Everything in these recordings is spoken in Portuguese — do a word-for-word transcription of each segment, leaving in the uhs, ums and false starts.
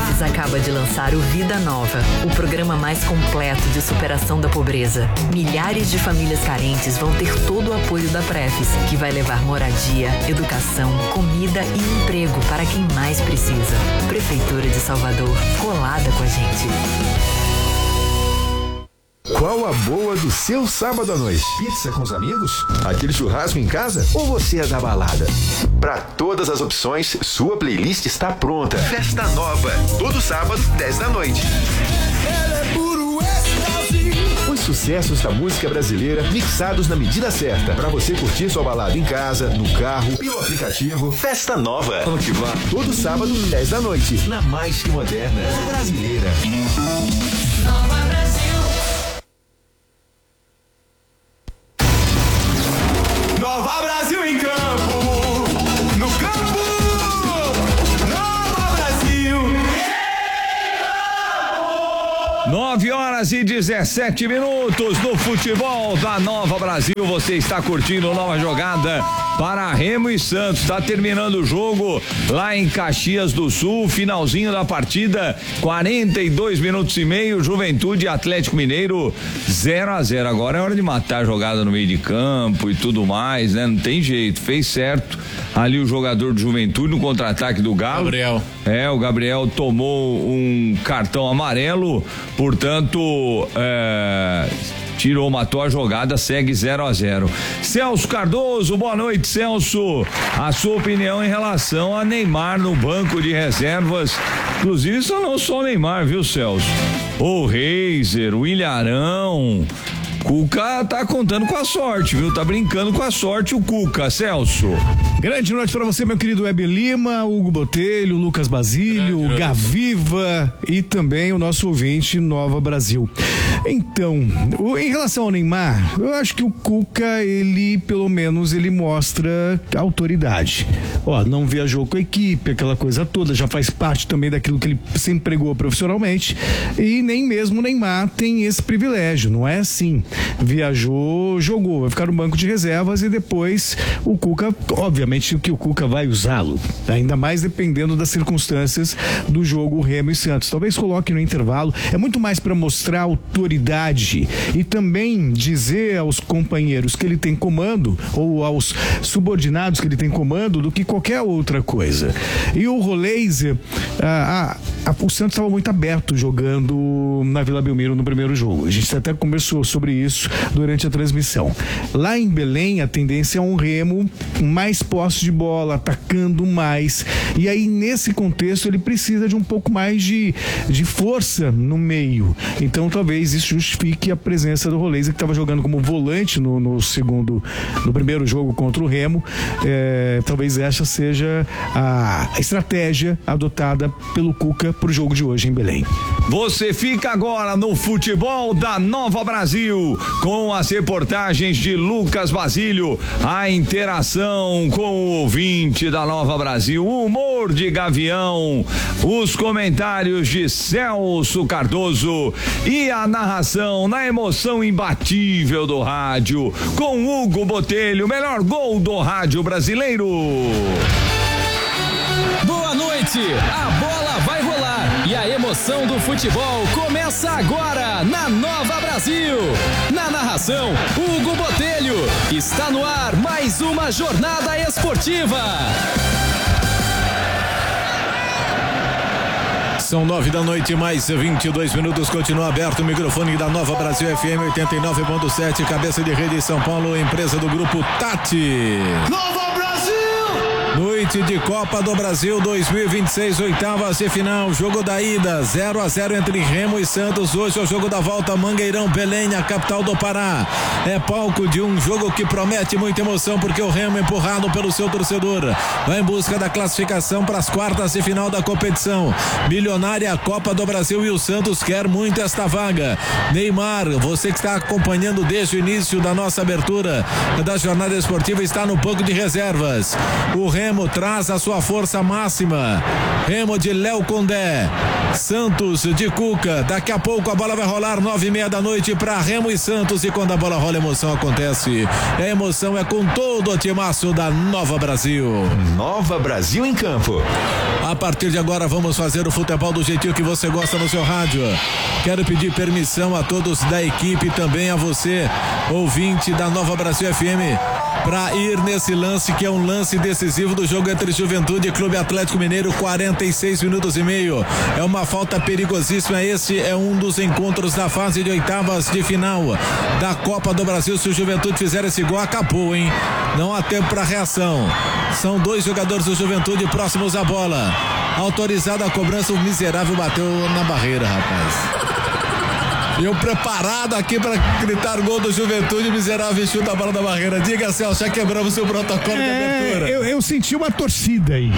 Prefes acaba de lançar o Vida Nova, o programa mais completo de superação da pobreza. Milhares de famílias carentes vão ter todo o apoio da Prefes, que vai levar moradia, educação, comida e emprego para quem mais precisa. Prefeitura de Salvador, colada com a gente. Qual a boa do seu sábado à noite? Pizza com os amigos? Aquele churrasco em casa? Ou você é da balada? Para todas as opções, sua playlist está pronta. Festa Nova, todo sábado, dez da noite. Os sucessos da música brasileira mixados na medida certa. Para você curtir sua balada em casa, no carro, pelo aplicativo. Festa Nova. Vamos que vá. Todo sábado, dez da noite. Na mais que moderna brasileira. Nova Brasil. Nova Brasil em campo, no campo, Nova Brasil. nove horas e dezessete minutos no futebol da Nova Brasil. Você está curtindo Nova Jogada para Remo e Santos. Está terminando o jogo lá em Caxias do Sul, finalzinho da partida, quarenta e dois minutos e meio, Juventude e Atlético Mineiro zero a zero. Agora é hora de matar a jogada no meio de campo e tudo mais, né? Não tem jeito, fez certo ali o jogador de Juventude no contra-ataque do Galo. Gabriel. É, o Gabriel tomou um cartão amarelo, portanto, é, tirou, matou a jogada, segue zero a zero. Celso Cardoso, boa noite, Celso. A sua opinião em relação a Neymar no banco de reservas, inclusive isso não só o Neymar, viu, Celso? O Reiser, o Ilharão. Cuca tá contando com a sorte, viu? Tá brincando com a sorte o Cuca, Celso. Grande noite pra você, meu querido Web Lima, Hugo Botelho, Lucas Basílio, Gaviva e também o nosso ouvinte Nova Brasil. Então, o, em relação ao Neymar, eu acho que o Cuca, ele, pelo menos, ele mostra autoridade. Ó, não viajou com a equipe, aquela coisa toda, já faz parte também daquilo que ele sempre pregou profissionalmente, e nem mesmo o Neymar tem esse privilégio, não é assim. Viajou, jogou, vai ficar no banco de reservas e depois o Cuca, obviamente que o Cuca vai usá-lo, ainda mais dependendo das circunstâncias do jogo Remo e Santos. Talvez coloque no intervalo, é muito mais para mostrar autoridade e também dizer aos companheiros que ele tem comando ou aos subordinados que ele tem comando do que qualquer outra coisa. E o Roleiser, ah, ah, o Santos estava muito aberto jogando na Vila Belmiro no primeiro jogo. A gente até conversou sobre isso durante a transmissão. Lá em Belém, a tendência é um Remo mais posse de bola, atacando mais. E aí, nesse contexto, ele precisa de um pouco mais de, de força no meio. Então, talvez isso justifique a presença do Roleiser, que estava jogando como volante no, no segundo, no primeiro jogo contra o Remo. É, talvez essa seja a estratégia adotada pelo Cuca para o jogo de hoje em Belém. Você fica agora no futebol da Nova Brasil com as reportagens de Lucas Basílio, a interação com o ouvinte da Nova Brasil, o humor de Gavião, os comentários de Celso Cardoso e a narração na emoção imbatível do rádio com Hugo Botelho, o melhor gol do rádio brasileiro. Boa noite, a bola vai rolar e a emoção do futebol começa agora na Nova Brasil. Na narração, Hugo Botelho. Está no ar mais uma jornada esportiva. São nove da noite, mais vinte e dois minutos. Continua aberto o microfone da Nova Brasil F M oitenta e nove ponto sete, cabeça de rede São Paulo, empresa do grupo Tati. Nova Brasil! Noite de Copa do Brasil dois mil e vinte e seis, oitavas de final, jogo da ida, zero a zero entre Remo e Santos. Hoje é o jogo da volta, Mangueirão, Belém, a capital do Pará. É palco de um jogo que promete muita emoção, porque o Remo, empurrado pelo seu torcedor, vai em busca da classificação para as quartas de final da competição. Milionária Copa do Brasil, e o Santos quer muito esta vaga. Neymar, você que está acompanhando desde o início da nossa abertura da jornada esportiva, está no banco de reservas. O Remo traz a sua força máxima. Remo de Léo Condé, Santos de Cuca. Daqui a pouco a bola vai rolar nove e meia da noite para Remo e Santos, e quando a bola rola a emoção acontece. A emoção é com todo o timaço da Nova Brasil. Nova Brasil em campo. A partir de agora vamos fazer o futebol do jeitinho que você gosta no seu rádio. Quero pedir permissão a todos da equipe, também a você, ouvinte da Nova Brasil F M, para ir nesse lance que é um lance decisivo do jogo entre Juventude e Clube Atlético Mineiro. Quarenta e seis minutos e meio. É uma falta perigosíssima. Esse é um dos encontros da fase de oitavas de final da Copa do Brasil. Se o Juventude fizer esse gol, acabou, hein? Não há tempo para reação. São dois jogadores do Juventude próximos à bola. Autorizada a cobrança, o miserável bateu na barreira, rapaz. Eu preparado aqui para gritar gol do Juventude, miserável chuta a bola da barreira. Diga, Celso, já quebramos o protocolo é, de abertura. Eu, eu senti uma torcida aí.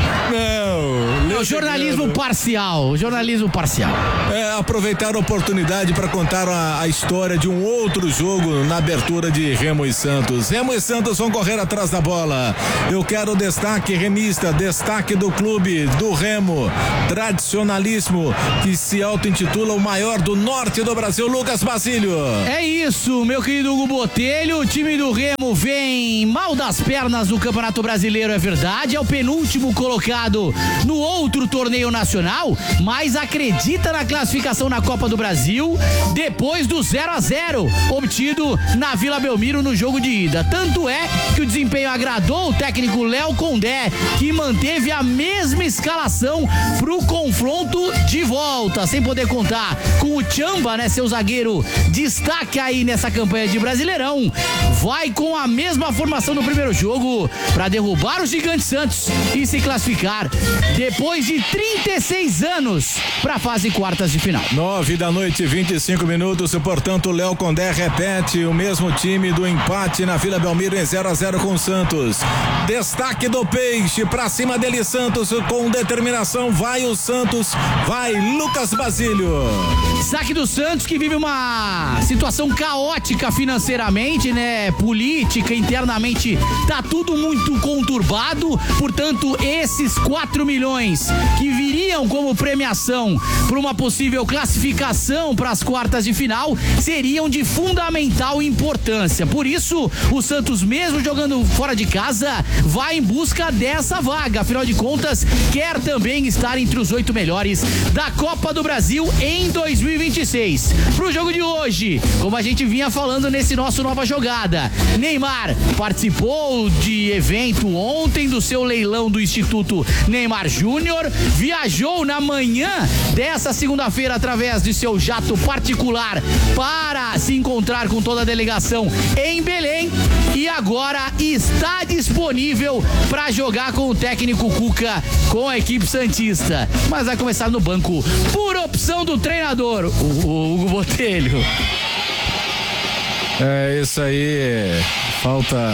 Não. O jornalismo parcial, o jornalismo parcial. É, aproveitar a oportunidade para contar a, a história de um outro jogo na abertura de Remo e Santos. Remo e Santos vão correr atrás da bola. Eu quero destaque remista, destaque do clube do Remo, tradicionalíssimo, que se auto-intitula o maior do norte do Brasil, Lucas Basílio. É isso, meu querido Hugo Botelho. O time do Remo vem mal das pernas no Campeonato Brasileiro, é verdade. É o penúltimo colocado no outro torneio nacional, mas acredita na classificação na Copa do Brasil depois do zero a zero obtido na Vila Belmiro no jogo de ida. Tanto é que o desempenho agradou o técnico Léo Condé, que manteve a mesma escalação pro confronto de volta, sem poder contar com o Tchamba, né, seu zagueiro destaque aí nessa campanha de Brasileirão. Vai com a mesma formação do primeiro jogo para derrubar o Gigante Santos e se classificar depois de trinta e seis anos para a fase quartas de final. Nove da noite, vinte e cinco minutos. Portanto, o Léo Condé repete o mesmo time do empate na Vila Belmiro em zero a zero com o Santos. Destaque do Peixe, pra cima dele Santos com determinação. Vai o Santos, vai Lucas Basílio. Destaque do Santos, que vive uma situação caótica financeiramente, né? Política, internamente tá tudo muito conturbado. Portanto, esses quatro milhões que viriam como premiação para uma possível classificação para as quartas de final seriam de fundamental importância. Por isso, o Santos, mesmo jogando fora de casa, vai em busca dessa vaga. Afinal de contas, quer também estar entre os oito melhores da Copa do Brasil em dois mil e vinte e seis. Pro jogo de hoje, como a gente vinha falando nesse nosso Nova Jogada, Neymar participou de evento ontem do seu leilão do Instituto Neymar Júnior, viajou na manhã dessa segunda-feira através de seu jato particular para se encontrar com toda a delegação em Belém e agora está disponível para jogar com o técnico Cuca, com a equipe santista, mas vai começar no banco por opção do treinador, o Hugo Botelho. É isso aí, falta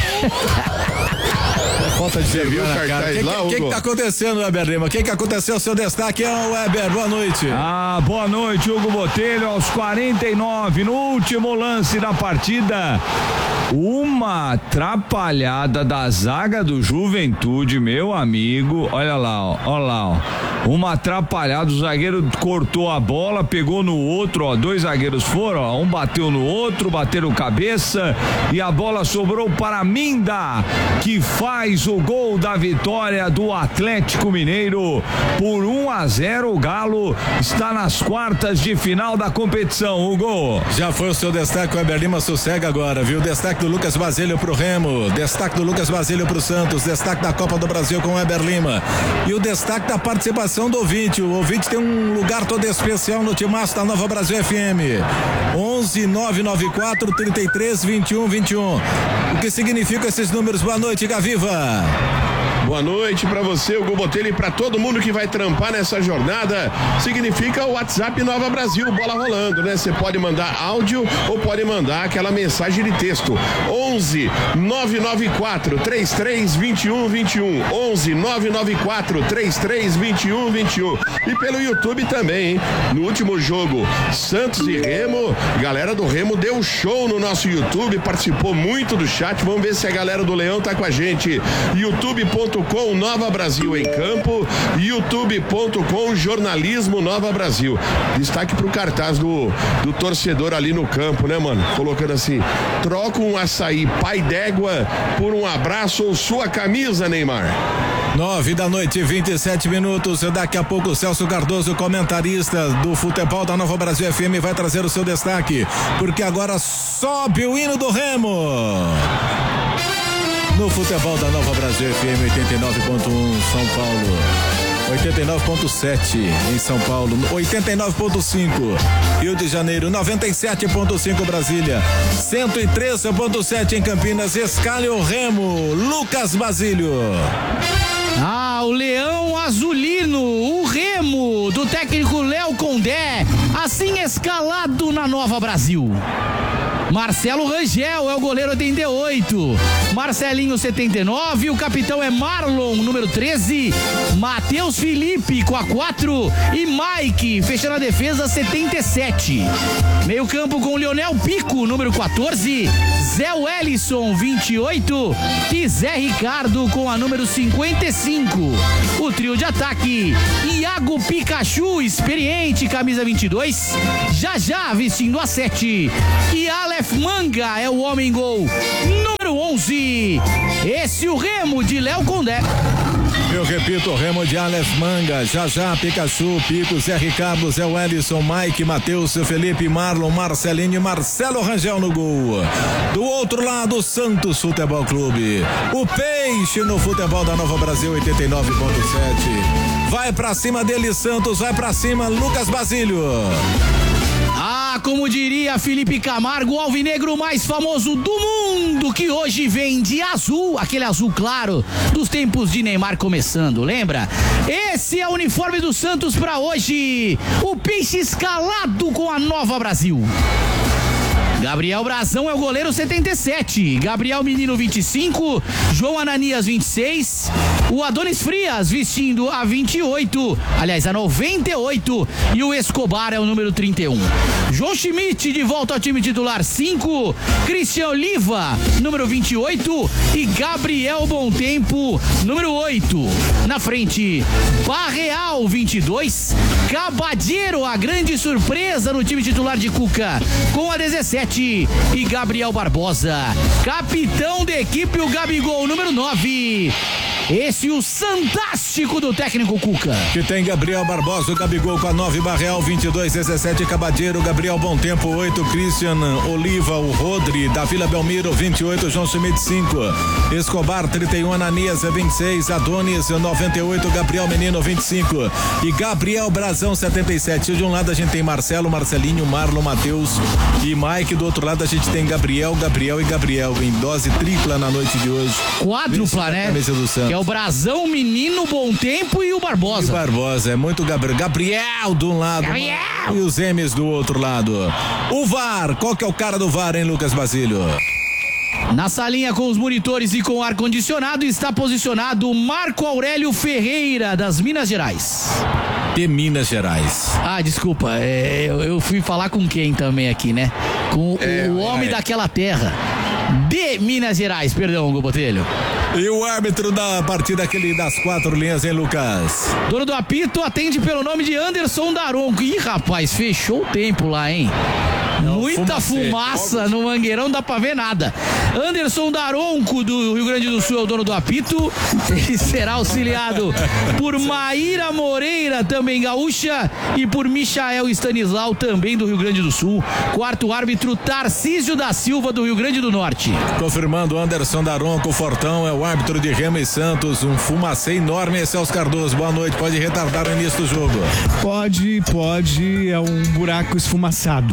falta de vergonha na cara. O que, que, que, que tá acontecendo, Weber Lima? O que, que aconteceu? Seu destaque é o Weber. Boa noite. Ah, boa noite, Hugo Botelho. Aos quarenta e nove, no último lance da partida, uma atrapalhada da zaga do Juventude, meu amigo. Olha lá, ó, olha lá, ó. Uma atrapalhada, o zagueiro cortou a bola, pegou no outro, ó. Dois zagueiros foram, ó. Um bateu no outro, bateram cabeça e a bola sobrou para Minda, que faz o gol da vitória do Atlético Mineiro por um a zero. O Galo está nas quartas de final da competição. Hugo. Já foi o seu destaque, o Weber Lima sossega agora, viu? Destaque do Lucas Basílio pro Remo, destaque do Lucas Basílio pro Santos, destaque da Copa do Brasil com o Weber Lima e o destaque da participação do ouvinte. O ouvinte tem um lugar todo especial no timaço da Nova Brasil F M. onze nove nove quatro, trinta e três, vinte e um, vinte e um. O que significa esses números? Boa noite, Gaviva. Boa noite para você, Hugo Botelho, e para todo mundo que vai trampar nessa jornada. Significa o WhatsApp Nova Brasil, bola rolando, né? Você pode mandar áudio ou pode mandar aquela mensagem de texto. onze nove nove quatro, trinta e três, vinte e um, vinte e um. onze nove nove quatro, trinta e três, vinte e um, vinte e um. E pelo YouTube também, hein? No último jogo, Santos e Remo, galera do Remo deu show no nosso YouTube, participou muito do chat. Vamos ver se a galera do Leão tá com a gente. youtube ponto ponto com Nova Brasil em campo, youtube ponto com Jornalismo Nova Brasil. Destaque pro cartaz do, do torcedor ali no campo, né, mano? Colocando assim: troca um açaí pai d'égua por um abraço ou sua camisa, Neymar. Nove da noite, vinte e sete minutos. Daqui a pouco o Celso Cardoso, comentarista do futebol da Nova Brasil F M, vai trazer o seu destaque, porque agora sobe o hino do Remo. No futebol da Nova Brasil F M oitenta e nove ponto um, São Paulo. oitenta e nove ponto sete em São Paulo, oitenta e nove ponto cinco Rio de Janeiro, noventa e sete ponto cinco Brasília, cento e treze ponto sete em Campinas. Escale o Remo, Lucas Basílio. Ah, o Leão Azulino, o Remo do técnico Léo Condé, assim escalado na Nova Brasil. Marcelo Rangel é o goleiro oitenta e oito, Marcelinho setenta e nove, o capitão é Marlon, número treze, Matheus Felipe com a quatro e Mike fechando a defesa setenta e sete. Meio campo com Lionel Pico, número quatorze, Zé Wellison vinte e oito e Zé Ricardo com a número cinquenta e cinco. O trio de ataque: Iago Pikachu, experiente, camisa vinte e dois, Jajá vestindo a sete e Aleph Manga é o homem gol, número onze. Esse o Remo de Léo Condé. Eu repito, o Remo de Aleph Manga, Jajá, Pikachu, Pico, Zé Ricardo, Zé Wellison, Mike, Matheus, Felipe, Marlon, Marcelinho e Marcelo Rangel no gol. Do outro lado, Santos Futebol Clube. O Peixe no futebol da Nova Brasil oitenta e nove ponto sete. Vai pra cima dele, Santos, vai pra cima, Lucas Basílio. Ah, como diria Felipe Camargo, o alvinegro mais famoso do mundo, que hoje vem de azul, aquele azul claro dos tempos de Neymar começando, lembra? Esse é o uniforme do Santos pra hoje, o Peixe escalado com a Nova Brasil. Gabriel Brazão é o goleiro setenta e sete, Gabriel Menino vinte e cinco, João Ananias vinte e seis, o Adonis Frias vestindo a vinte e oito, aliás a noventa e oito, e o Escobar é o número trinta e um. João Schmidt de volta ao time titular cinco, Cristian Oliva número vinte e oito e Gabriel Bontempo número oito. Na frente, Barreal vinte e dois, Cabadeiro, a grande surpresa no time titular de Cuca, com a dezessete, e Gabriel Barbosa, capitão da equipe, o Gabigol, número nove. Esse o fantástico do técnico Cuca. Que tem Gabriel Barbosa, o Gabigol com a nove, Barreal vinte e dois, dezessete, Cabadeiro, Gabriel Bontempo oito, Christian Oliva, o Rodri, da Vila Belmiro vinte e oito, João Schmidt cinco, Escobar trinta e um, Ananias vinte e seis, Adonis noventa e oito, Gabriel Menino vinte e cinco e Gabriel Brazão setenta e sete. De um lado a gente tem Marcelo, Marcelinho, Marlon, Matheus e Mike. Do outro lado a gente tem Gabriel, Gabriel e Gabriel em dose tripla na noite de hoje. Quádrupla, né? Camisa do Santos. Que é o Brazão, Menino, Bontempo e o Barbosa. E o Barbosa, é muito Gabriel. Gabriel de um lado, Gabriel. E os M's do outro lado. O V A R, qual que é o cara do V A R, hein, Lucas Basílio? Na salinha com os monitores e com ar-condicionado está posicionado Marco Aurélio Ferreira, das Minas Gerais. De Minas Gerais. Ah, desculpa, é, eu, eu fui falar com quem também aqui, né? Com é, o homem é. daquela terra. De Minas Gerais, perdão, Hugo Botelho. E o árbitro da partida, aquele das quatro linhas, hein, Lucas? Dono do apito atende pelo nome de Anderson Daronco. Ih, rapaz, fechou o tempo lá, hein? Não, muita fumaça no Mangueirão, não dá pra ver nada. Anderson Daronco, do Rio Grande do Sul, é o dono do apito. Ele será auxiliado por Maíra Moreira, também gaúcha, e por Michael Stanislau, também do Rio Grande do Sul. Quarto árbitro, Tarcísio da Silva, do Rio Grande do Norte. Confirmando, Anderson Daronco, Fortão, é o árbitro de Remo e Santos. Um fumacê enorme, Celso Cardoso. Boa noite, pode retardar o início do jogo? Pode, pode, é um buraco esfumaçado.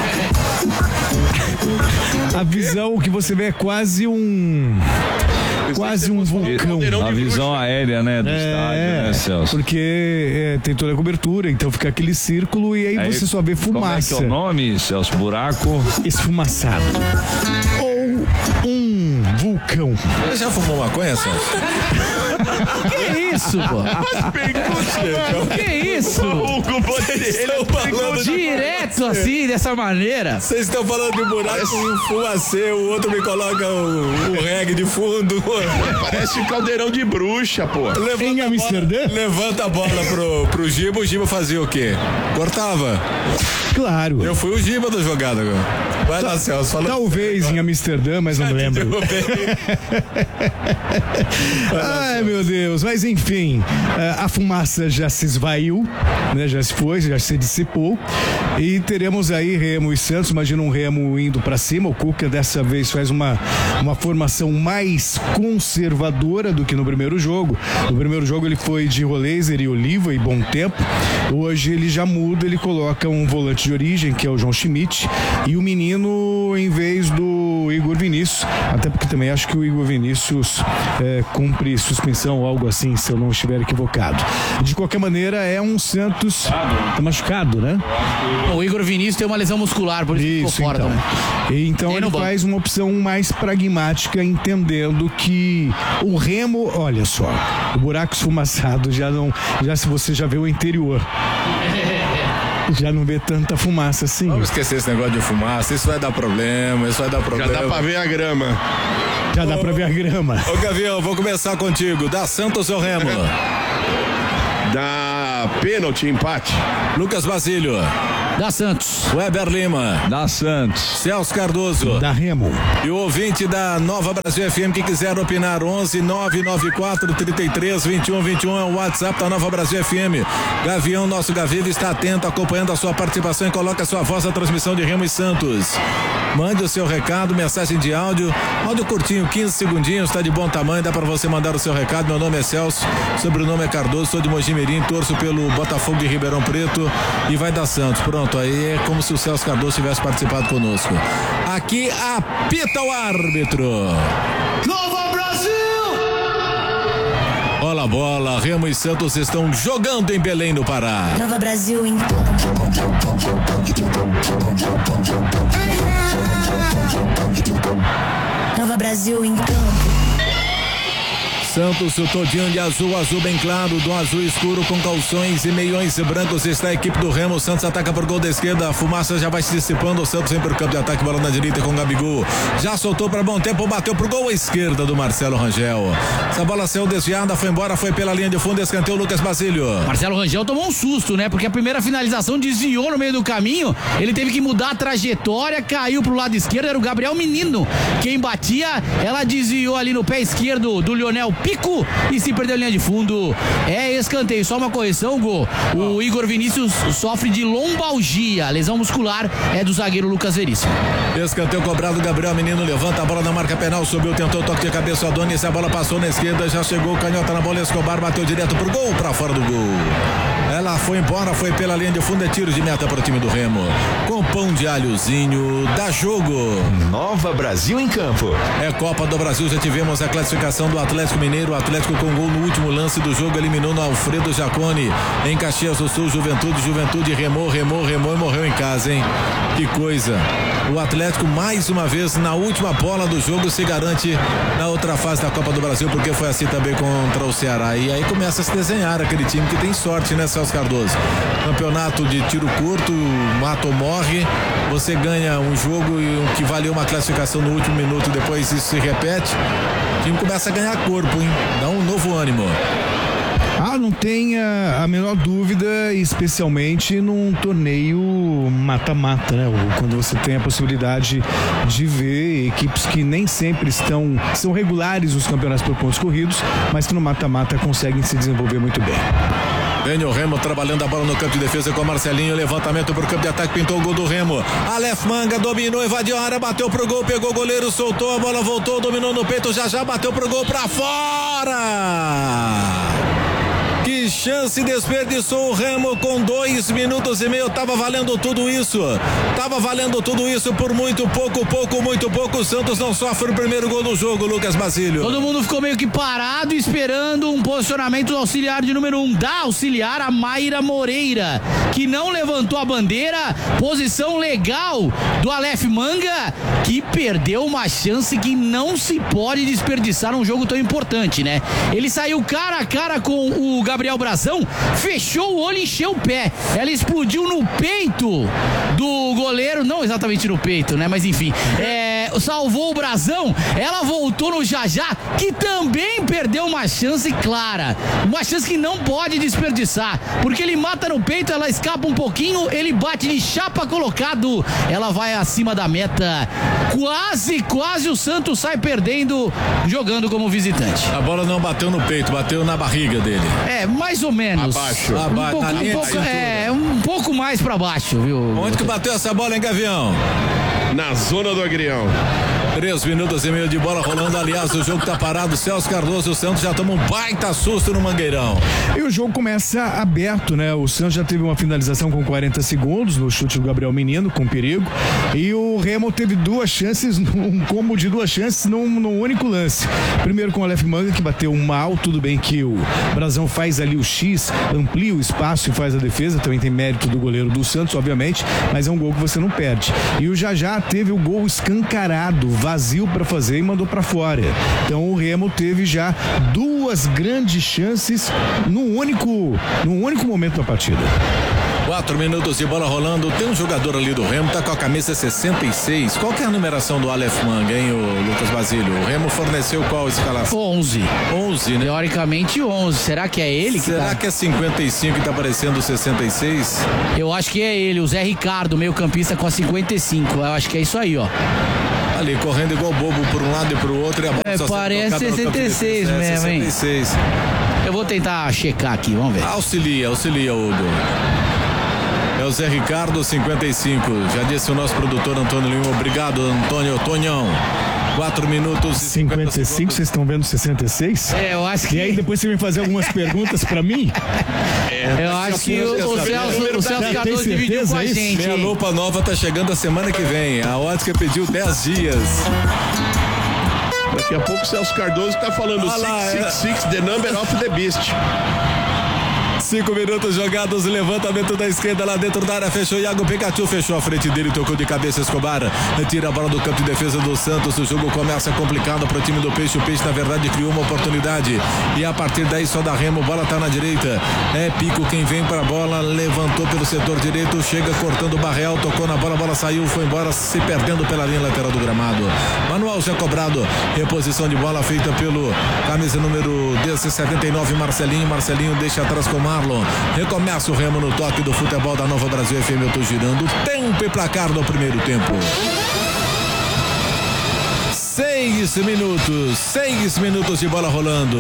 A visão que você vê é quase um... quase um vulcão. A visão aérea, né, do é, estádio, né, Celso? Porque é, tem toda a cobertura, então fica aquele círculo e aí, aí você só vê fumaça. Como é que é o nome, Celso? Buraco esfumaçado. Ou um vulcão. Você já fumou maconha, Celso? Que isso, pô? Que isso? O Hugo Botelho, ele é falando Direto assim, dessa maneira. Vocês estão falando de buraco e um fumacê, o outro me coloca o, o reggae de fundo. Parece um caldeirão de bruxa, pô. Levanta Em a Amsterdã? bola, levanta a bola pro, pro Giba, o Giba fazia o quê? Cortava. Claro. Eu fui o Giba da jogada agora. Vai lá, Celso, fala. Talvez em Amsterdã, mas não lembro. Ai, meu Deus. Mas enfim, a fumaça já se esvaiu, né? Já se foi, já se dissipou. E teremos aí Remo e Santos. Imagina um Remo indo pra cima. O Cuca dessa vez faz uma, uma formação mais conservadora do que no primeiro jogo. No primeiro jogo ele foi de Roleiser e Oliva e Bom Tempo. Hoje ele já muda, ele coloca um volante de origem, que é o João Schmidt, e o menino em vez do Igor Vinícius, até porque também acho que o Igor Vinícius é, cumpre suspensão ou algo assim, se eu não estiver equivocado. De qualquer maneira, é um Santos tá machucado, né? O Igor Vinícius tem uma lesão muscular, por isso, isso ficou fora então. também. Então Tem ele no banco. faz uma opção mais pragmática, entendendo que o Remo, olha só, o buraco esfumaçado já não, já se você já vê o interior. Já não vê tanta fumaça assim. Vamos esquecer esse negócio de fumaça, isso vai dar problema, isso vai dar Já problema. dá pra ver a grama. Já dá pra ver a grama. Ô Gavião, vou começar contigo. Dá Santos ou Remo? Dá pênalti, empate. Lucas Basílio. Da Santos. Weber Lima. Da Santos. Celso Cardoso. Da Remo. E o ouvinte da Nova Brasil F M que quiser opinar, onze nove nove quatro, trinta e três, vinte e um, vinte e um é o WhatsApp da Nova Brasil F M. Gavião, nosso Gaviva, está atento, acompanhando a sua participação e coloca a sua voz na transmissão de Remo e Santos. Mande o seu recado, mensagem de áudio, áudio curtinho, quinze segundinhos, está de bom tamanho, dá para você mandar o seu recado. Meu nome é Celso, sobrenome é Cardoso, sou de Mojimirim, torço pelo Botafogo de Ribeirão Preto e vai dar Santos. Pronto, aí é como se o Celso Cardoso tivesse participado conosco. Aqui apita o árbitro. Nova Brasil! Bola, bola, Remo e Santos estão jogando em Belém, no Pará. Nova Brasil em Nova Brasil em campo. Santos, o todinho de azul, azul bem claro, do azul escuro com calções e meiões brancos está a equipe do Remo. Santos ataca por gol da esquerda, a fumaça já vai se dissipando, o Santos vem pro campo de ataque, bola na direita com o Gabigol, já soltou para Bom Tempo, bateu pro gol à esquerda do Marcelo Rangel. Essa bola saiu desviada, foi embora, foi pela linha de fundo, escanteio Lucas Basílio. Marcelo Rangel tomou um susto, né? Porque a primeira finalização desviou no meio do caminho, ele teve que mudar a trajetória, caiu pro lado esquerdo, era o Gabriel Menino quem batia, ela desviou ali no pé esquerdo do Lionel Pico e se perdeu a linha de fundo. É escanteio, só uma correção, Gol. O Igor Vinícius sofre de lombalgia, lesão muscular é do zagueiro Lucas Veríssimo. Escanteio cobrado, Gabriel Menino levanta a bola na marca penal, subiu, tentou toque de cabeça, Adonis, a bola passou na esquerda, já chegou, canhota na bola, Escobar bateu direto pro gol, pra fora do gol. Ela foi embora, foi pela linha de fundo, é tiro de meta para o time do Remo. Com pão de alhozinho, dá jogo. Nova Brasil em campo. É Copa do Brasil, já tivemos a classificação do Atlético Mineiro. O Atlético com gol no último lance do jogo, eliminou no Alfredo Jaconi. Em Caxias do Sul, Juventude, Juventude remou, remou, remou e morreu em casa, hein? Que coisa. O Atlético mais uma vez na última bola do jogo se garante na outra fase da Copa do Brasil, porque foi assim também contra o Ceará. E aí começa a se desenhar aquele time que tem sorte, né, Celso Cardoso? Campeonato de tiro curto, mata ou morre, você ganha um jogo que valeu uma classificação no último minuto, depois isso se repete, o time começa a ganhar corpo, hein? Dá um novo ânimo. Ah, não tenha a menor dúvida, especialmente num torneio mata-mata, né? Ou quando você tem a possibilidade de ver equipes que nem sempre estão, são regulares nos campeonatos por pontos corridos, mas que no mata-mata conseguem se desenvolver muito bem. Vem o Remo trabalhando a bola no campo de defesa com Marcelinho, levantamento pro campo de ataque, pintou o gol do Remo. Aleph Manga dominou, invadiu a área, bateu pro gol, pegou o goleiro, soltou, a bola voltou, dominou no peito, já já bateu pro gol, pra fora! Que chance desperdiçou o Remo com dois minutos e meio. Tava valendo tudo isso. Tava valendo tudo isso por muito pouco, pouco, muito pouco. O Santos não sofre o primeiro gol do jogo, Lucas Basílio. Todo mundo ficou meio que parado esperando um posicionamento do auxiliar de número um. Da auxiliar, a Mayra Moreira, que não levantou a bandeira. Posição legal do Aleph Manga, que perdeu uma chance que não se pode desperdiçar num jogo tão importante, né? Ele saiu cara a cara com o Gabriel Brasão fechou o olho e encheu o pé. Ela explodiu no peito do goleiro, não exatamente no peito, né? Mas enfim, é, salvou o Brasão. Ela voltou no Jajá, que também perdeu uma chance clara. Uma chance que não pode desperdiçar, porque ele mata no peito, ela escapa um pouquinho, ele bate de chapa colocado. Ela vai acima da meta. Quase, quase o Santos sai perdendo, jogando como visitante. A bola não bateu no peito, bateu na barriga dele. É, mais ou menos. Abaixo. Um Aba pouco, na um linha pouco, de é, um pouco mais pra baixo, viu? Onde que bateu essa bola, hein, Gavião? Na zona do agrião. Três minutos e meio de bola rolando. Aliás, o jogo tá parado. Celso Cardoso e o Santos já tomam um baita susto no Mangueirão. E o jogo começa aberto, né? O Santos já teve uma finalização com quarenta segundos no chute do Gabriel Menino, com perigo. E o Remo teve duas chances, um combo de duas chances num, num único lance. Primeiro com o Aleph Manga, que bateu mal. Tudo bem que o Brasão faz ali o X, amplia o espaço e faz a defesa. Também tem mérito do goleiro do Santos, obviamente. Mas é um gol que você não perde. E o Jajá teve o gol escancarado, vazio para fazer e mandou para fora. Então o Remo teve já duas grandes chances num único, num único momento da partida. Quatro minutos de bola rolando. Tem um jogador ali do Remo, tá com a camisa sessenta e seis. Qual que é a numeração do Aleph Manga, hein, o Lucas Basílio? O Remo forneceu qual escalação? onze. onze, né? Teoricamente onze. Será que é ele que Será tá? que é cinquenta e cinco e tá aparecendo sessenta e seis? Eu acho que é ele, o Zé Ricardo, meio campista com a cinquenta e cinco. Eu acho que é isso aí, ó. Ali, correndo igual bobo por um lado e pro outro. E a bola É, só parece sessenta e seis de mesmo, hein? sessenta e seis. Eu vou tentar checar aqui, vamos ver. Auxilia, auxilia, Hugo. É o Zé Ricardo, cinquenta e cinco. Já disse o nosso produtor Antônio Lima. Obrigado, Antônio Tonhão. quatro minutos e cinquenta e cinco, vocês estão vendo sessenta e seis? É, eu acho que... E aí depois você vem fazer algumas perguntas pra mim? É, eu acho que o, o Celso, o Celso Cardoso dividiu com a gente. Minha lupa nova tá chegando a semana que vem. A ótica pediu dez dias. Daqui a pouco o Celso Cardoso tá falando Ah lá, seiscentos e sessenta e seis, the number of the beast. Cinco minutos jogados, levantamento da esquerda lá dentro da área, fechou Iago Pikachu, fechou a frente dele, tocou de cabeça Escobar, tira a bola do campo de defesa do Santos, o jogo começa complicado pro time do Peixe, o Peixe na verdade criou uma oportunidade e a partir daí só dá Remo, bola tá na direita, é Pico quem vem para a bola, levantou pelo setor direito, chega cortando o Barreal, tocou na bola, a bola saiu, foi embora, se perdendo pela linha lateral do gramado. Manuel já cobrado, reposição de bola feita pelo camisa número setenta e nove, Marcelinho, Marcelinho deixa atrás com o Marlon. Recomeça o Remo no toque do futebol da Nova Brasil F M. Eu tô girando tempo e placar no primeiro tempo. Seis minutos, seis minutos de bola rolando.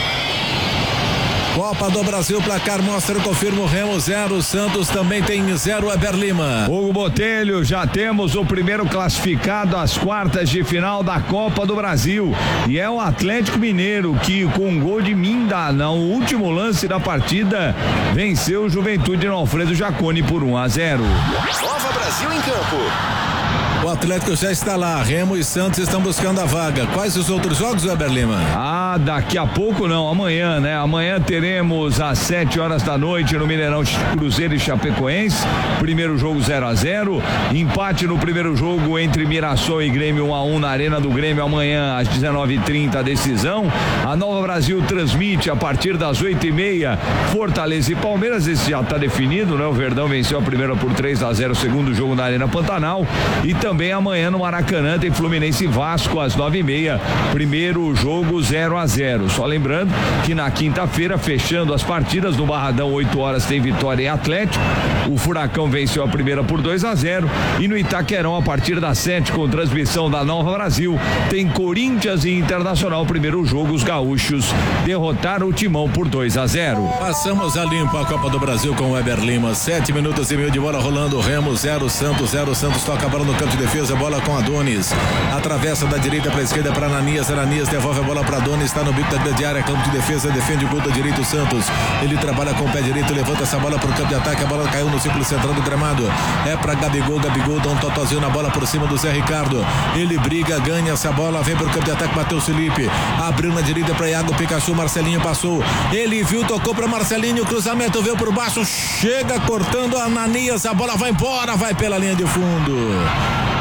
Copa do Brasil, placar mostra, confirma o Remo zero, Santos também tem zero, Eber Lima. Hugo Botelho, já temos o primeiro classificado às quartas de final da Copa do Brasil e é o Atlético Mineiro que com um gol de Minda no último lance da partida venceu o Juventude no Alfredo Jaconi por um a zero. Nova Brasil em campo. O Atlético já está lá, Remo e Santos estão buscando a vaga. Quais os outros jogos, Eber Lima? Ah, daqui a pouco não, amanhã, né? Amanhã teremos às sete horas da noite no Mineirão Cruzeiro e Chapecoense. Primeiro jogo zero a zero. Empate no primeiro jogo entre Mirassol e Grêmio um a um na Arena do Grêmio. Amanhã às dezenove e trinta a decisão. A Nova Brasil transmite a partir das oito e meia Fortaleza e Palmeiras. Esse já está definido, né? O Verdão venceu a primeira por três a zero, o segundo jogo na Arena Pantanal. E também Também amanhã no Maracanã tem Fluminense e Vasco às nove e meia. Primeiro jogo zero a zero. Só lembrando que na quinta-feira, fechando as partidas, no Barradão, oito horas, tem Vitória e Atlético. O Furacão venceu a primeira por dois a zero. E no Itaquerão, a partir das sete, com transmissão da Nova Brasil, tem Corinthians e Internacional. Primeiro jogo, os gaúchos derrotaram o Timão por dois a zero. Passamos a limpo a Copa do Brasil com o Eber Lima. Sete minutos e meio de bola rolando. Remo zero, Santos zero. Santos toca a bola no campo de defesa, bola com Adonis, atravessa da direita para a esquerda para Ananias, Ananias devolve a bola para Adonis, está no bico da grande área, campo de defesa, defende o gol da direita o Santos, ele trabalha com o pé direito, levanta essa bola para o campo de ataque, a bola caiu no círculo central do gramado, é para Gabigol, Gabigol dá um totozinho na bola por cima do Zé Ricardo, ele briga, ganha essa bola, vem para o campo de ataque, bateu o Felipe, abriu na direita para Iago Pikachu, Marcelinho passou, ele viu, tocou para Marcelinho, o cruzamento veio por baixo, chega cortando a Ananias, a bola vai embora, vai pela linha de fundo.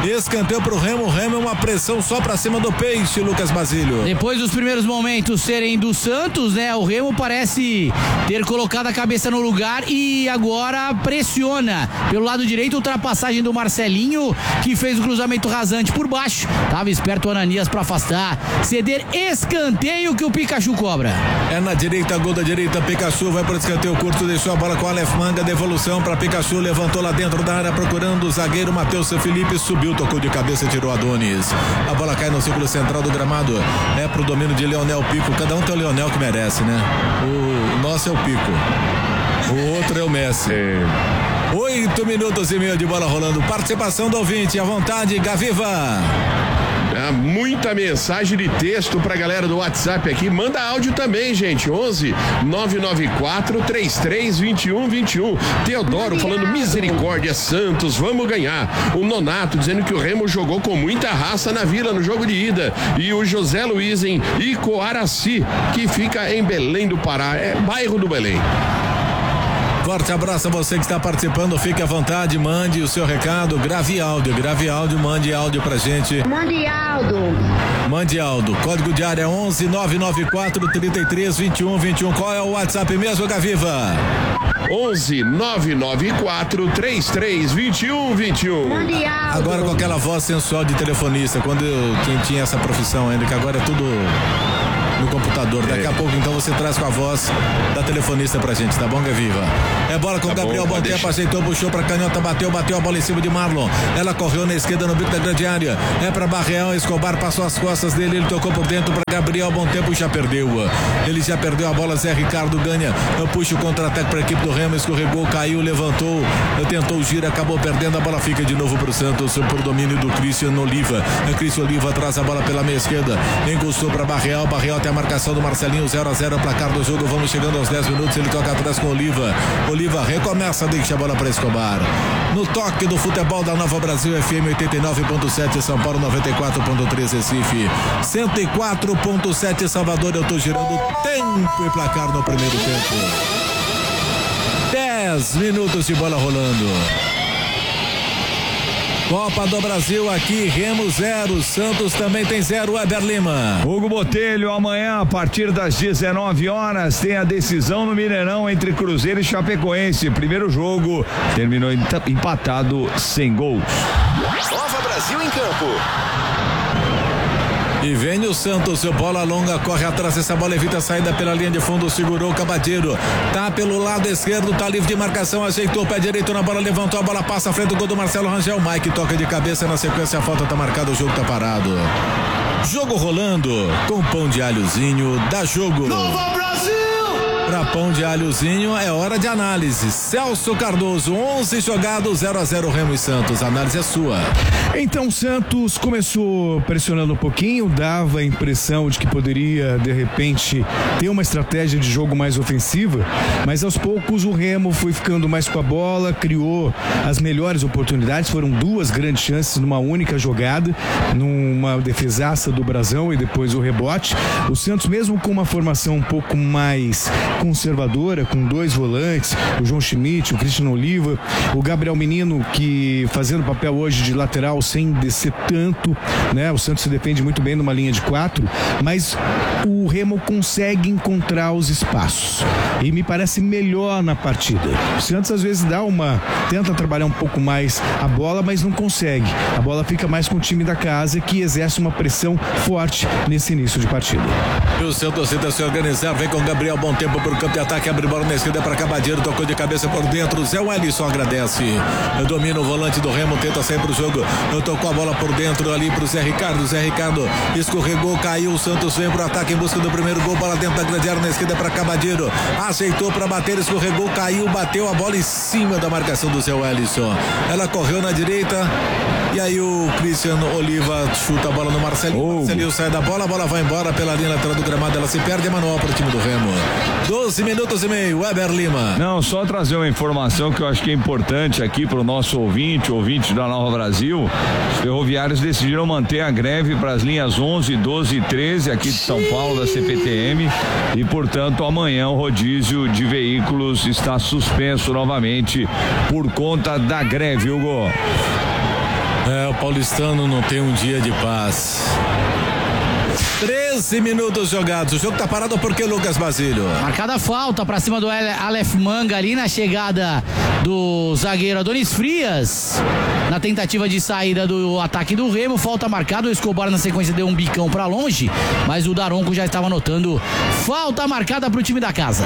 Escanteio pro Remo, o Remo é uma pressão só pra cima do Peixe, Lucas Basílio. Depois dos primeiros momentos serem do Santos, né? O Remo parece ter colocado a cabeça no lugar e agora pressiona. Pelo lado direito, ultrapassagem do Marcelinho, que fez o cruzamento rasante por baixo. Tava esperto o Ananias pra afastar. Ceder escanteio que o Pikachu cobra. É na direita, gol da direita, Pikachu vai pro escanteio curto, deixou a bola com o Aleph Manga, devolução pra Pikachu, levantou lá dentro da área procurando o zagueiro Matheus Felipe, subiu, tocou de cabeça, tirou Adonis. A bola cai no círculo central do gramado, é pro domínio de Leonel Pico, cada um tem o Leonel que merece, né? O nosso é o Pico, o outro é o Messi. É. Oito minutos e meio de bola rolando, participação do ouvinte, à vontade, Gaviva. Há muita mensagem de texto pra galera do WhatsApp aqui. Manda áudio também, gente. onze nove nove quatro três três dois um dois um. Teodoro falando misericórdia, Santos, vamos ganhar. O Nonato dizendo que o Remo jogou com muita raça na Vila no jogo de ida. E o José Luiz em Icoaraci, que fica em Belém do Pará. É bairro do Belém. Forte abraço a você que está participando, fique à vontade, mande o seu recado, grave áudio, grave áudio, mande áudio pra gente. Mande áudio. Mande áudio, código de área onze nove nove quatro três três dois um dois um, qual é o WhatsApp mesmo, Gaviva? onze nove nove quatro três três dois um dois um. Mande áudio. Agora com aquela voz sensual de telefonista, quando eu, quem tinha essa profissão ainda, que agora é tudo no computador. Daqui a pouco então você traz com a voz da telefonista pra gente, tá bom, Gaviva? É bola com o tá Gabriel, bom, bom tempo, aceitou, puxou pra canhota, bateu, bateu a bola em cima de Marlon. Ela correu na esquerda no bico da grande área. É pra Barreal, Escobar passou as costas dele, ele tocou por dentro pra Gabriel, bom tempo, já perdeu. Ele já perdeu a bola, Zé Ricardo ganha. Eu puxo o contra-ataque pra equipe do Remo, escorregou, caiu, levantou, tentou o giro, acabou perdendo, a bola fica de novo pro Santos, por domínio do Christian Oliva. O Christian Oliva traz a bola pela meia esquerda, engolçou pra Barreal, Barreal até a marcação do Marcelinho, zero a zero, placar do jogo, vamos chegando aos dez minutos, ele toca atrás com Oliva. Oliva recomeça, deixa a bola para Escobar. No toque do futebol da Nova Brasil, F M oitenta e nove ponto sete, São Paulo noventa e quatro ponto três, Recife cento e quatro ponto sete, Salvador. Eu tô girando tempo e placar no primeiro tempo. dez minutos de bola rolando. Copa do Brasil aqui, Remo zero, Santos também tem zero, Weber Lima. Hugo Botelho, amanhã a partir das dezenove horas tem a decisão no Mineirão entre Cruzeiro e Chapecoense. Primeiro jogo terminou empatado sem gols. Nova Brasil em campo. E vem o Santos, seu bola longa, corre atrás, essa bola evita a saída pela linha de fundo, segurou o Cabadeiro, tá pelo lado esquerdo, tá livre de marcação, ajeitou o pé direito na bola, levantou a bola, passa à frente do gol do Marcelo Rangel, Mike toca de cabeça, na sequência a falta tá marcada, o jogo tá parado. Jogo rolando, com pão de alhozinho, dá jogo. Nova Brasil! Pra pão de alhozinho é hora de análise. Celso Cardoso, onze jogados, zero a zero Remo e Santos. A análise é sua. Então, Santos começou pressionando um pouquinho, dava a impressão de que poderia, de repente, ter uma estratégia de jogo mais ofensiva, mas aos poucos o Remo foi ficando mais com a bola, criou as melhores oportunidades, foram duas grandes chances numa única jogada, numa defesaça do Brasão e depois o rebote. O Santos, mesmo com uma formação um pouco mais conservadora, com dois volantes, o João Schmidt, o Christian Oliva, o Gabriel Menino, que fazendo papel hoje de lateral sem descer tanto, né? O Santos se defende muito bem numa linha de quatro, mas o Remo consegue encontrar os espaços e me parece melhor na partida. O Santos às vezes dá uma, tenta trabalhar um pouco mais a bola, mas não consegue. A bola fica mais com o time da casa, que exerce uma pressão forte nesse início de partida. E o Santos tenta se organizar, vem com o Gabriel, bom tempo pro campo de ataque, abre bola na esquerda para Cabadeiro, tocou de cabeça por dentro, Zé Wellison agradece. Eu domino o volante do Remo, tenta sair pro jogo, eu tocou a bola por dentro ali pro Zé Ricardo, Zé Ricardo escorregou, caiu, o Santos vem pro ataque em busca do primeiro gol, bola dentro da grande área na esquerda para Cabadeiro, aceitou para bater, escorregou, caiu, bateu a bola em cima da marcação do Zé Wellison. Ela correu na direita e aí o Christian Oliva chuta a bola no Marcelinho, oh. Marcelinho sai da bola, a bola vai embora pela linha lateral do gramado, ela se perde, é manual para o time do Remo. doze minutos e meio, Weber Lima. Não, só trazer uma informação que eu acho que é importante aqui para o nosso ouvinte, ouvinte da Nova Brasil. Os ferroviários decidiram manter a greve para as linhas onze, doze e treze aqui de São Paulo, da C P T M, e portanto amanhã o rodízio de veículos está suspenso novamente por conta da greve, Hugo. É, o paulistano não tem um dia de paz. treze minutos jogados. O jogo tá parado porque Lucas Basílio. Marcada falta pra cima do Aleph Manga ali na chegada do zagueiro Adonis Frias. Na tentativa de saída do ataque do Remo, falta marcada. O Escobar na sequência deu um bicão pra longe, mas o Daronco já estava anotando falta marcada pro time da casa.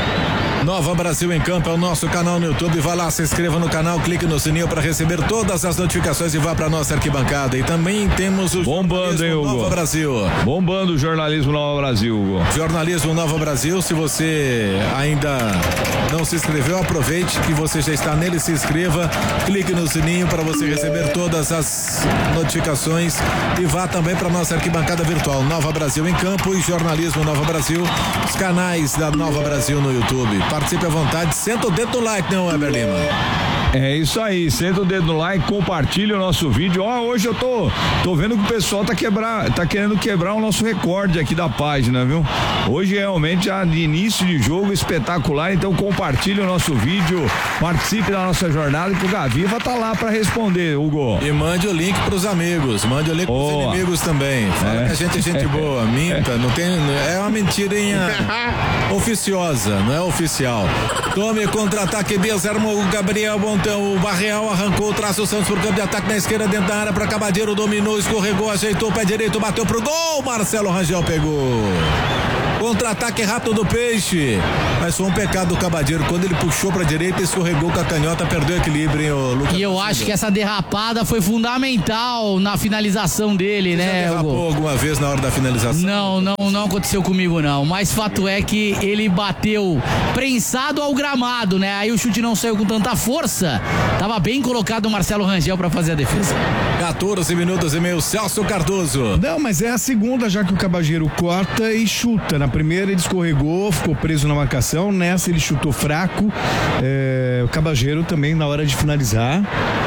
Nova Brasil em Campo é o nosso canal no YouTube. Vá lá, se inscreva no canal, clique no sininho para receber todas as notificações e vá para nossa arquibancada. E também temos o Bombando, hein, Hugo? Nova Brasil. Bombando o jornalismo Nova Brasil, Hugo. Jornalismo Nova Brasil. Se você ainda não se inscreveu, aproveite que você já está nele, se inscreva, clique no sininho para você receber todas as notificações e vá também para nossa arquibancada virtual Nova Brasil em Campo e Jornalismo Nova Brasil, os canais da Nova Brasil no YouTube. Participe à vontade, senta o dedo no like, não, Weber Lima? É isso aí, senta o dedo no like, compartilha o nosso vídeo. Ó, hoje eu tô, tô vendo que o pessoal tá, quebrar, tá querendo quebrar o nosso recorde aqui da página, viu? Hoje realmente já de início de jogo espetacular, então compartilha o nosso vídeo, participe da nossa jornada que o Gaviva tá lá pra responder, Hugo. E mande o link pros amigos, mande o link pros oh. inimigos também. Fala é. que a gente é gente boa, minta, não tem, é uma mentirinha oficiosa, não é oficial. Tome contra-ataque, desarmou o Gabriel Monteiro. O Barreal arrancou, traz o Santos pro campo de ataque na esquerda, dentro da área para Cabadeiro, dominou, escorregou, ajeitou o pé direito, bateu pro gol, Marcelo Rangel pegou. Contra-ataque rápido do Peixe, mas foi um pecado do Cabadeiro, quando ele puxou pra direita, escorregou com a canhota, perdeu o equilíbrio, hein, o Lucas. E eu acho que essa derrapada foi fundamental na finalização dele, Você né? Já derrapou Hugo? alguma vez na hora da finalização? Não, não, não aconteceu comigo não, mas fato é que ele bateu prensado ao gramado, né? Aí o chute não saiu com tanta força, tava bem colocado o Marcelo Rangel pra fazer a defesa. quatorze minutos e meio, Celso Cardoso. Não, mas é a segunda já que o Cabageiro corta e chuta. Na primeira ele escorregou, ficou preso na marcação, nessa ele chutou fraco. É, o Cabageiro também na hora de finalizar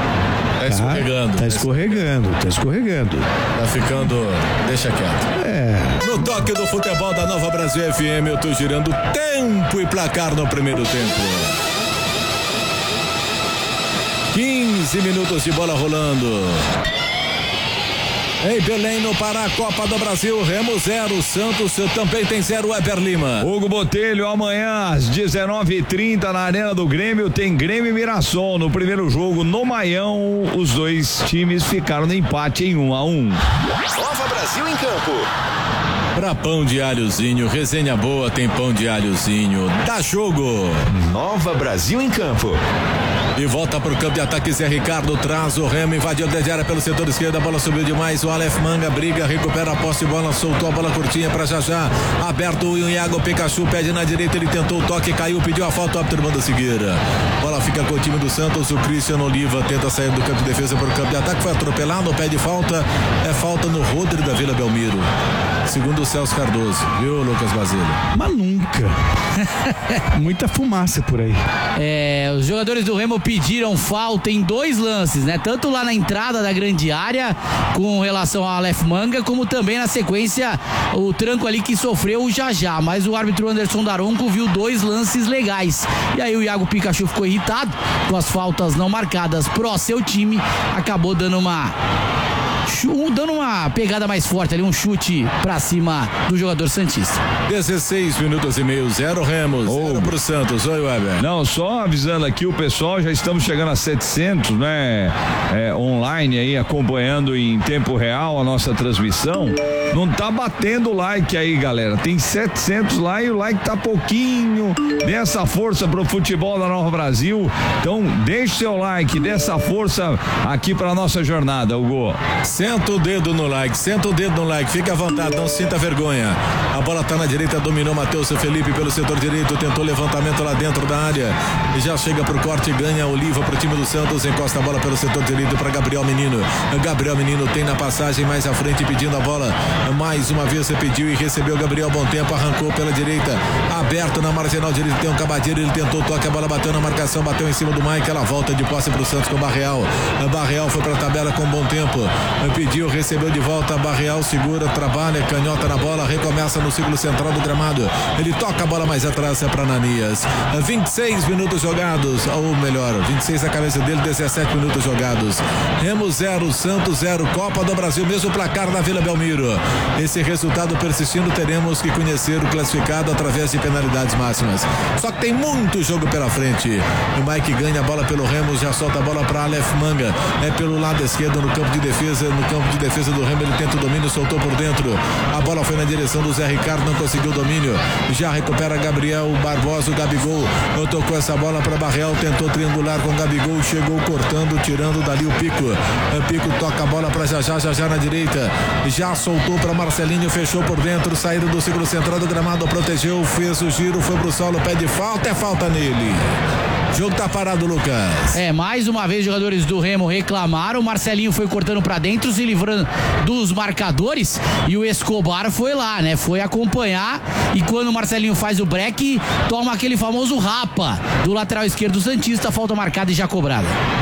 Tá escorregando. Tá escorregando, tá escorregando. Tá ficando. Deixa quieto. É. No toque do futebol da Nova Brasil F M, eu tô girando tempo e placar no primeiro tempo. quinze minutos de bola rolando. Em Belém, no Pará, Copa do Brasil, Remo zero, Santos também tem zero, Weber Lima. Hugo Botelho, amanhã às dezenove e trinta na Arena do Grêmio, tem Grêmio e Mirassol. No primeiro jogo, no Maião, os dois times ficaram no empate em um a um. Nova Brasil em Campo. Pra pão de alhozinho, resenha boa, tem pão de alhozinho. Dá jogo. Nova Brasil em Campo. E volta pro campo de ataque, Zé Ricardo traz o Remo, invadiu a grande área pelo setor esquerdo, a bola subiu demais, o Aleph Manga briga, recupera a posse de bola, soltou a bola curtinha pra Jajá, aberto o Iago Pikachu, pede na direita, ele tentou o toque, caiu, pediu a falta, o árbitro manda seguir. Bola fica com o time do Santos, o Cristiano Oliva tenta sair do campo de defesa pro campo de ataque, foi atropelado, pede falta, é falta no Rodri da Vila Belmiro. Segundo o Celso Cardoso, viu, Lucas Basílio? Mas nunca. Muita fumaça por aí. É, os jogadores do Remo pediram falta em dois lances, né? Tanto lá na entrada da grande área, com relação ao Aleph Manga, como também na sequência, o tranco ali que sofreu o Jajá. Mas o árbitro Anderson Daronco viu dois lances legais. E aí o Iago Pikachu ficou irritado com as faltas não marcadas pro seu time, acabou dando uma... dando uma pegada mais forte ali, um chute pra cima do jogador santista. dezesseis minutos e meio, zero Remo, zero oh. pro Santos. Oi, Weber. Não, só avisando aqui o pessoal, já estamos chegando a setecentos, né? É, online aí, acompanhando em tempo real a nossa transmissão. Não tá batendo o like aí, galera. Tem setecentos lá e o like tá pouquinho. Dê essa força pro futebol da Nova Brasil. Então, deixe seu like, dê essa força aqui pra nossa jornada, Hugo. Senta o dedo no like, senta o dedo no like, fica à vontade, não sinta vergonha. A bola tá na direita, dominou Matheus Felipe pelo setor direito, tentou levantamento lá dentro da área e já chega pro corte, ganha Oliva pro time do Santos, encosta a bola pelo setor direito para Gabriel Menino. Gabriel Menino tem na passagem mais à frente pedindo a bola, mais uma vez pediu e recebeu Gabriel Bom Tempo, arrancou pela direita, aberto na marginal direita, tem um Cabadeiro, ele tentou toque, a bola bateu na marcação, bateu em cima do Mike, ela volta de posse pro Santos com o Barreal. Barreal foi pra tabela com Bom Tempo, pediu, recebeu de volta, Barreal segura, trabalha, canhota na bola, recomeça no círculo central do gramado. Ele toca a bola mais atrás, é para Ananias. vinte e seis minutos jogados, ou melhor, vinte e seis na cabeça dele, dezessete minutos jogados. Remo zero, Santos zero, Copa do Brasil, mesmo placar na Vila Belmiro. Esse resultado persistindo, teremos que conhecer o classificado através de penalidades máximas. Só que tem muito jogo pela frente. O Mike ganha a bola pelo Remo, já solta a bola para Aleph Manga. É pelo lado esquerdo no campo de defesa, no campo de defesa do Remo, ele tenta o domínio, soltou por dentro. A bola foi na direção do Zé Ricardo, não conseguiu o domínio. Já recupera Gabriel Barbosa, o Gabigol. Tocou essa bola para Barreal, tentou triangular com o Gabigol, chegou cortando, tirando dali o Pico. O Pico toca a bola para Jajá, Jajá na direita. Já soltou para Marcelinho, fechou por dentro, saída do círculo central do gramado, protegeu, fez o giro, foi pro solo, pede falta, é falta nele. O jogo tá parado, Lucas. É, mais uma vez os jogadores do Remo reclamaram, o Marcelinho foi cortando pra dentro, se livrando dos marcadores, e o Escobar foi lá, né, foi acompanhar, e quando o Marcelinho faz o break, toma aquele famoso rapa do lateral esquerdo santista, falta marcada e já cobrada.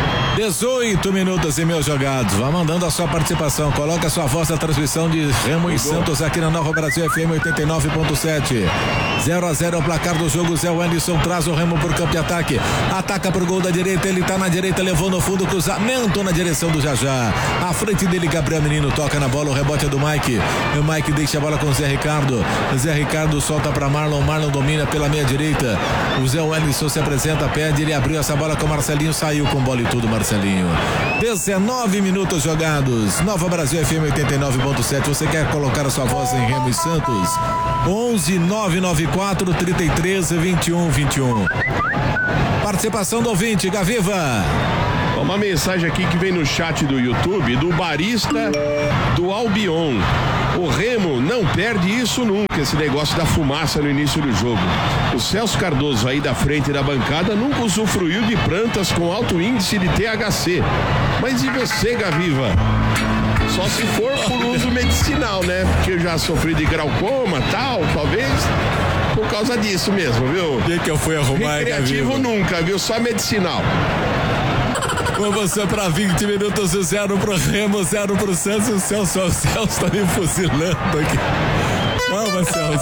dezoito minutos e meus jogados. Vá mandando a sua participação. Coloca a sua voz na transmissão de Remo e Santos aqui na Nova Brasil F M oitenta e nove ponto sete. zero a zero é o placar do jogo. Zé Wellington traz o Remo por campo de ataque. Ataca pro gol da direita. Ele tá na direita, levou no fundo, cruzamento na direção do Jajá. À frente dele, Gabriel Menino toca na bola. O rebote é do Mike. O Mike deixa a bola com o Zé Ricardo. Zé Ricardo solta pra Marlon. Marlon domina pela meia direita. O Zé Wellington se apresenta, pede. Ele abriu essa bola com o Marcelinho. Saiu com bola e tudo, Marcelinho. Marcelinho. dezenove minutos jogados. Nova Brasil F M oitenta e nove ponto sete. Você quer colocar a sua voz em Remo e Santos? onze nove nove quatro, trinta e três, vinte e um, vinte e um. Participação do ouvinte, Gaviva. Uma mensagem aqui que vem no chat do YouTube do barista do Albion. O Remo não perde isso nunca, esse negócio da fumaça no início do jogo. O Celso Cardoso aí da frente da bancada nunca usufruiu de plantas com alto índice de T H C. Mas e você, Gaviva? Só se for por uso medicinal, né? Porque eu já sofri de glaucoma, tal, talvez por causa disso mesmo, viu? O que que eu fui arrumar, recreativo Gaviva? Nunca, viu? Só medicinal. Com você para vinte minutos, zero pro Remo, zero pro Santos. O Celso, o Celso tá me fuzilando aqui. Vamos, Celso.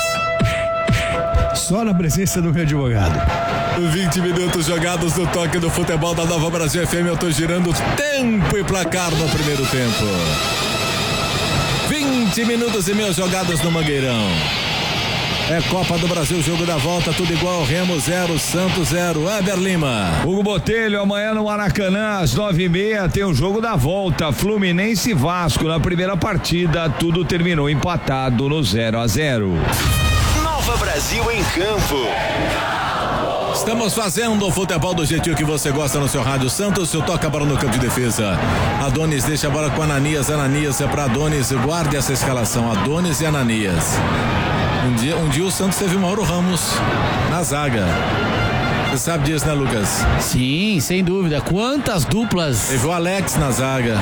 Só na presença do meu advogado. vinte minutos jogados no toque do futebol da Nova Brasil F M. Eu tô girando tempo e placar no primeiro tempo. vinte minutos e meio jogados no Mangueirão. É Copa do Brasil, jogo da volta, tudo igual. Remo zero, Santos zero. Weber Lima. Hugo Botelho, amanhã no Maracanã, às nove e meia, tem o jogo da volta. Fluminense e Vasco. Na primeira partida, tudo terminou empatado no zero a zero. Nova Brasil em campo. Estamos fazendo o futebol do jeitinho que você gosta no seu rádio. Santos, toca a bola no campo de defesa. Adonis deixa a bola com Ananias. Ananias é para Adonis. Guarde essa escalação. Adonis e Ananias. Um dia, um dia o Santos teve o Mauro Ramos na zaga. Você sabe disso, né, Lucas? Sim, sem dúvida. Quantas duplas. Teve o Alex na zaga.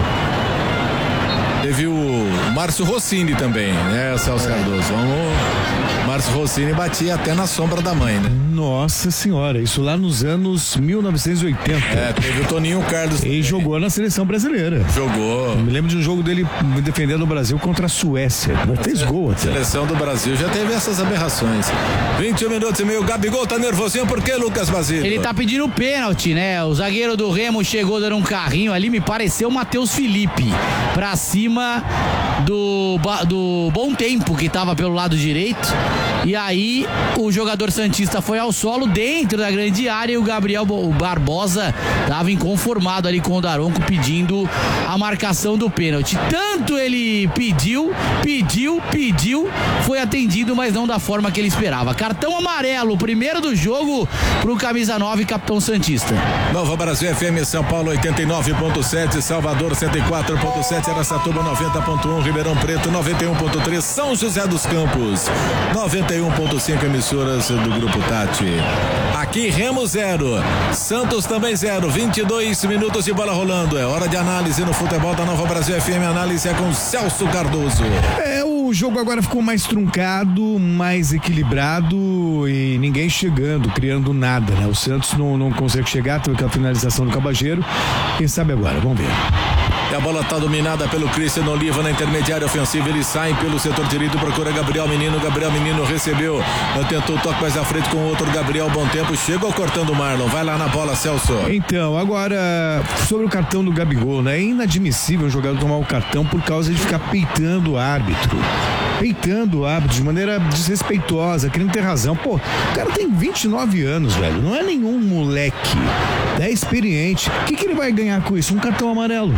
Teve o Márcio Rossini também, né, Celso é. Cardoso? Vamos. Márcio Rossini batia até na sombra da mãe, né? Nossa senhora, isso lá nos anos mil novecentos e oitenta. É, teve o Toninho Carlos. E jogou na seleção brasileira. Jogou. Eu me lembro de um jogo dele defendendo o Brasil contra a Suécia. Fez gol até. A seleção do Brasil já teve essas aberrações. vinte e um minutos e meio. O Gabigol tá nervosinho, por que, Lucas Basílio? Ele tá pedindo pênalti, né? O zagueiro do Remo chegou dando um carrinho ali, me pareceu o Matheus Felipe. Pra cima do, do Bom Tempo, que tava pelo lado direito. E aí o jogador santista foi ao solo dentro da grande área e o Gabriel Barbosa estava inconformado ali com o Daronco pedindo a marcação do pênalti. Tanto ele pediu, pediu, pediu, foi atendido, mas não da forma que ele esperava. Cartão amarelo, primeiro do jogo pro camisa nove, capitão santista. Nova Brasil F M, São Paulo oitenta e nove ponto sete, Salvador cento e quatro ponto sete, Araçatuba noventa ponto um, Ribeirão Preto noventa e um ponto três, São José dos Campos noventa e um ponto cinco, emissoras do Grupo Tati. Aqui Remo zero, Santos também zero, vinte e dois minutos de bola rolando. É hora de análise no futebol da Nova Brasil F M. Análise é com Celso Cardoso. É, o jogo agora ficou mais truncado, mais equilibrado e ninguém chegando, criando nada, né? O Santos não, não consegue chegar, teve aquela finalização do Cabageiro. Quem sabe agora? Vamos ver. E a bola está dominada pelo Cristiano Oliva na intermediária ofensiva. Ele sai pelo setor direito, procura Gabriel Menino. Gabriel Menino recebeu, tentou o toque mais à frente com o outro Gabriel. Bom tempo, chegou cortando o Marlon. Vai lá na bola, Celso. Então, agora, sobre o cartão do Gabigol, né? É inadmissível um jogador tomar o cartão por causa de ficar peitando o árbitro. Peitando o árbitro de maneira desrespeitosa, querendo ter razão. Pô, o cara tem vinte e nove anos, velho. Não é nenhum moleque. É experiente. O que, que ele vai ganhar com isso? Um cartão amarelo.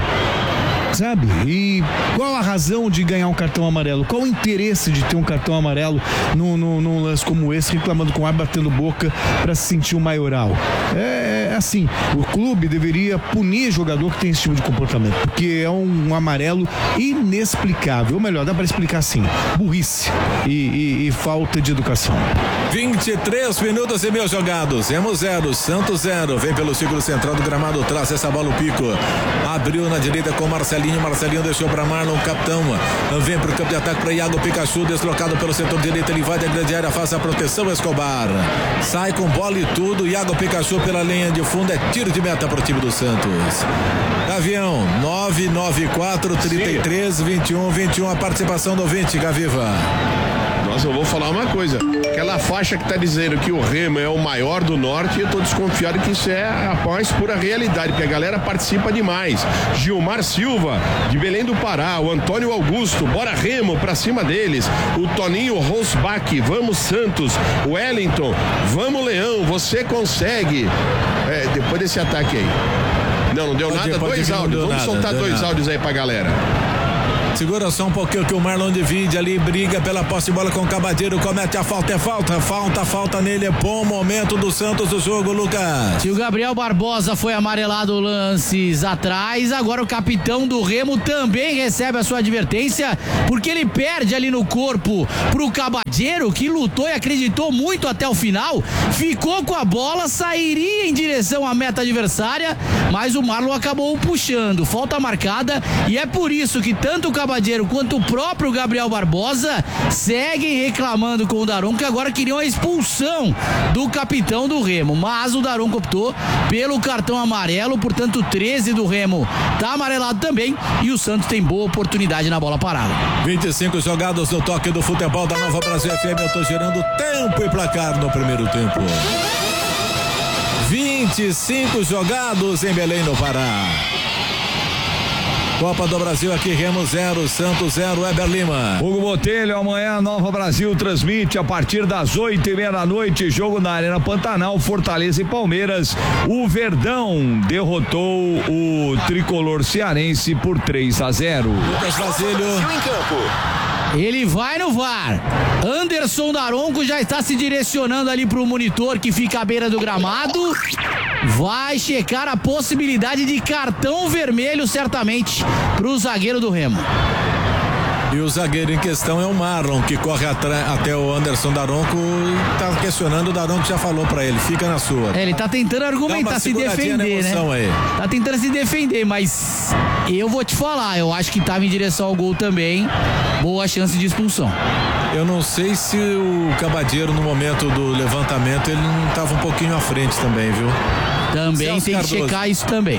Sabe? E qual a razão de ganhar um cartão amarelo? Qual o interesse de ter um cartão amarelo num, num, num lance como esse, reclamando com o árbitro, batendo boca para se sentir o maioral? É assim, o clube deveria punir jogador que tem esse tipo de comportamento, porque é um, um amarelo inexplicável. Ou melhor, dá para explicar assim: burrice e, e, e falta de educação. vinte e três minutos e meio jogados. Remo zero, Santos zero. Vem pelo círculo central do gramado, traz essa bola o Pico. Abriu na direita com Marcelinho. Marcelinho deixou para Marlon, capitão. Vem pro campo de ataque para Iago Pikachu, deslocado pelo setor direito. Ele vai da grande área, faz a proteção. Escobar sai com bola e tudo. Iago Pikachu pela linha de fundo. É tiro de meta pro time do Santos. Gavião, nove nove quatro, trinta e três, vinte e um, vinte e um. A participação do ouvinte, Gaviva. Nossa, eu vou falar uma coisa. Aquela faixa que tá dizendo que o Remo é o maior do norte, eu tô desconfiado que isso é a mais pura realidade, porque a galera participa demais. Gilmar Silva, de Belém do Pará, o Antônio Augusto, bora Remo, pra cima deles. O Toninho Rosbach, vamos Santos. O Wellington, vamos Leão, você consegue. É, depois desse ataque aí. Não, não deu pode, nada, pode dois áudios. Vamos nada, soltar dois nada. áudios aí pra galera. Segura só um pouquinho que o Marlon divide ali, briga pela posse de bola com o Cabadeiro, comete a falta, é falta, falta, falta nele, é bom momento do Santos do jogo, Lucas. E o Gabriel Barbosa foi amarelado lances atrás, agora o capitão do Remo também recebe a sua advertência, porque ele perde ali no corpo pro Cabadeiro, que lutou e acreditou muito até o final, ficou com a bola, sairia em direção à meta adversária, mas o Marlon acabou puxando, falta marcada, e é por isso que tanto o Cabadeiro quanto o próprio Gabriel Barbosa seguem reclamando com o Daronco, que agora queriam a expulsão do capitão do Remo, mas o Daronco optou pelo cartão amarelo, portanto treze do Remo tá amarelado também, e o Santos tem boa oportunidade na bola parada. vinte e cinco jogados no toque do futebol da Nova Brasil F M. Eu tô gerando tempo e placar no primeiro tempo. vinte e cinco jogados em Belém do Pará. Copa do Brasil aqui, Remo zero, Santos zero, Weber Lima. Hugo Botelho, amanhã Nova Brasil transmite a partir das oito e meia da noite, jogo na Arena Pantanal, Fortaleza e Palmeiras. O Verdão derrotou o tricolor cearense por três a zero. Lucas Basílio em campo. Ele vai no V A R. Anderson Daronco já está se direcionando ali pro monitor que fica à beira do gramado. Vai checar a possibilidade de cartão vermelho, certamente, pro zagueiro do Remo. E o zagueiro em questão é o Marlon, que corre até o Anderson Daronco e tá questionando. O Daronco já falou pra ele, fica na sua. É, ele tá tentando argumentar, se defender, né? Aí. Tá tentando se defender, mas eu vou te falar, eu acho que tava em direção ao gol também. Boa chance de expulsão. Eu não sei se o Cabadeiro, no momento do levantamento, ele não tava um pouquinho à frente também, viu? Também Celso tem Cardoso. Que checar isso também.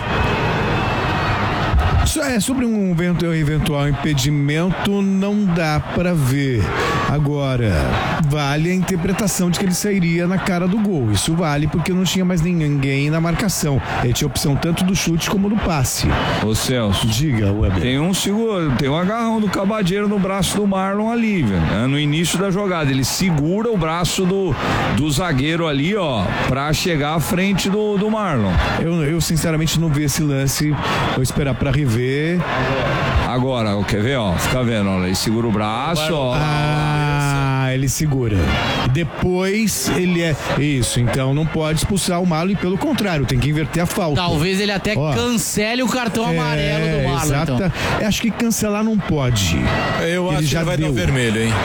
É, sobre um eventual impedimento, não dá para ver. Agora, vale a interpretação de que ele sairia na cara do gol. Isso vale porque não tinha mais ninguém na marcação. Ele tinha opção tanto do chute como do passe. Ô Celso, diga, Weber. Tem um seguro, tem um agarrão do Cabadeiro no braço do Marlon ali, velho, né? No início da jogada. Ele segura o braço do, do zagueiro ali, ó, pra chegar à frente do, do Marlon. Eu, eu sinceramente não vi esse lance. Vou esperar pra rever. Agora, quer ver, ó? Fica vendo, ó. Ele segura o braço, ó. Ah, ele segura. Depois ele é. Isso, então não pode expulsar o Marlon e pelo contrário, tem que inverter a falta. Talvez ele até ó. cancele o cartão é, amarelo do Marlon. Exata. Então. Acho que cancelar não pode. Eu ele acho já que vai deu. dar vermelho, hein?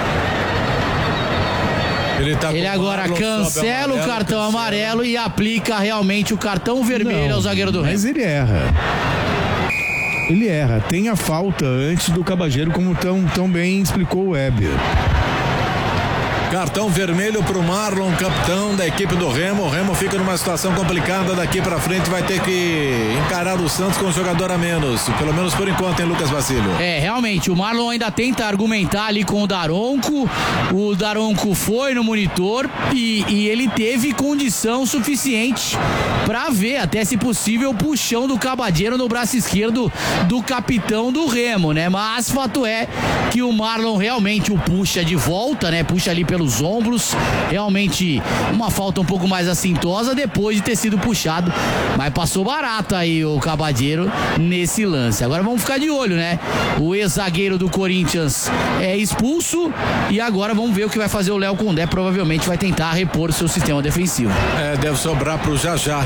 Ele, tá ele agora Marlon, cancela o cartão cancela. amarelo e aplica realmente o cartão vermelho não, ao zagueiro do Remo. Mas ele erra. Ele erra, tem a falta antes do Cabadeiro, como tão, tão bem explicou o Weber. Cartão vermelho pro Marlon, capitão da equipe do Remo. O Remo fica numa situação complicada daqui pra frente, vai ter que encarar o Santos com um jogador a menos, pelo menos por enquanto, hein, Lucas Basílio? É, realmente, o Marlon ainda tenta argumentar ali com o Daronco. O Daronco foi no monitor e, e ele teve condição suficiente pra ver, até se possível, o puxão do Cabadeiro no braço esquerdo do capitão do Remo, né? Mas fato é que o Marlon realmente o puxa de volta, né? Puxa ali pelos ombros, realmente uma falta um pouco mais assintosa depois de ter sido puxado, mas passou barato aí o Cabadeiro nesse lance. Agora vamos ficar de olho, né? O ex-zagueiro do Corinthians é expulso e agora vamos ver o que vai fazer o Léo Condé. Provavelmente vai tentar repor o seu sistema defensivo. É, deve sobrar pro Jajá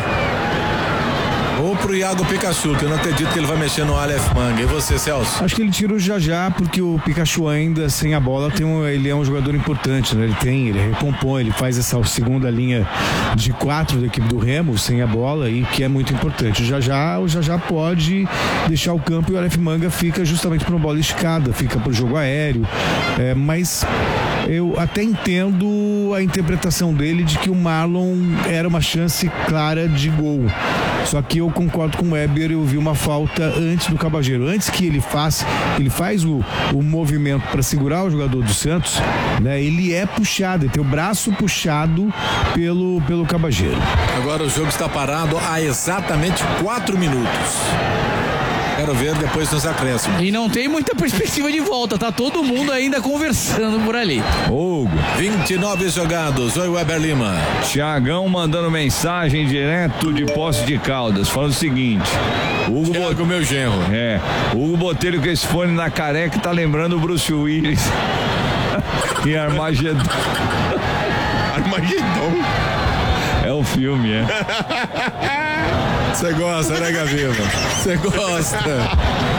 ou pro Iago Pikachu, que eu não acredito que ele vai mexer no Aleph Manga. E você, Celso? Acho que ele tira o Jajá porque o Pikachu ainda sem a bola tem um, ele é um jogador importante, né? Ele tem, ele recompõe, ele faz essa segunda linha de quatro da equipe do Remo sem a bola e que é muito importante. O Jajá, o Jajá pode deixar o campo e o Aleph Manga fica justamente para uma bola esticada, fica para o jogo aéreo, é, mas eu até entendo a interpretação dele de que o Marlon era uma chance clara de gol. Só que eu concordo com o Weber, eu vi uma falta antes do Cabageiro. Antes que ele faça, ele faz o, o movimento para segurar o jogador do Santos, né? Ele é puxado, ele tem o braço puxado pelo, pelo Cabageiro. Agora o jogo está parado há exatamente quatro minutos. Quero ver depois nos acréscimos. E não tem muita perspectiva de volta, tá todo mundo ainda conversando por ali. Hugo. vinte e nove jogados. Oi, Weber Lima. Tiagão mandando mensagem direto de Poços de Caldas, falando o seguinte: Hugo Thiago, Bot... meu genro. É. Hugo Botelho com esse fone na careca tá lembrando o Bruce Willis. E Armagedon. Armagedon. É o filme, é. Você gosta, né, Gaviva? Você gosta.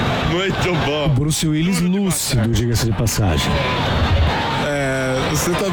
Muito bom. Bruce Willis lúcido, diga-se de passagem. É, você também.